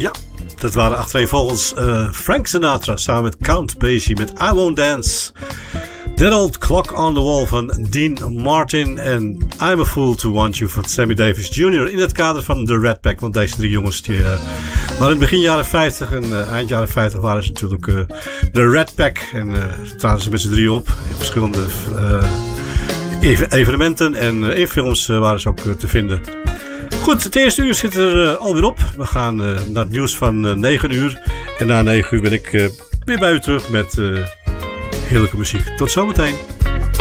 Ja, dat waren achtereenvolgens Frank Sinatra samen met Count Basie met I Won't Dance. That Old Clock on the Wall van Dean Martin en I'm a Fool to Want You van Sammy Davis Jr. in het kader van de Rat Pack. Want deze drie jongens die, waren in begin jaren 50 en eind jaren 50 waren ze natuurlijk de Rat Pack. En traden ze met z'n drie op in verschillende evenementen en in films waren ze ook te vinden. Goed, het eerste uur zit er alweer op. We gaan naar het nieuws van 9 uur. En na 9 uur ben ik weer bij u terug met heerlijke muziek. Tot zometeen.